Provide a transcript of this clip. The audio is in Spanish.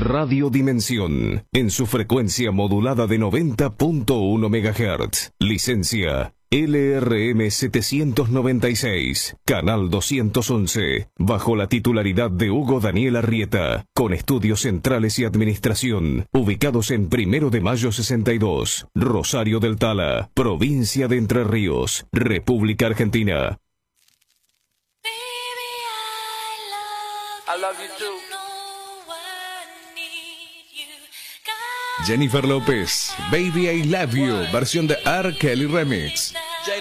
Radio Dimensión, en su frecuencia modulada de 90.1 MHz. Licencia LRM 796, Canal 211, bajo la titularidad de Hugo Daniel Arrieta, con estudios centrales y administración, ubicados en 1 de Mayo 62, Rosario del Tala, provincia de Entre Ríos, República Argentina. I love you too. Jennifer López, Baby I Love You, versión de R. Kelly Remix.